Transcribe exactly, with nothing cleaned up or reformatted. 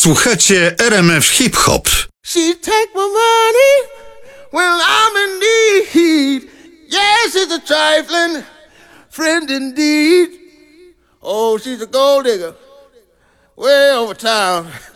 Słuchacie R M F Hip Hop. She take my money when I'm in need. Yes, she's a trifling friend indeed. Oh, she's a gold digger way over town.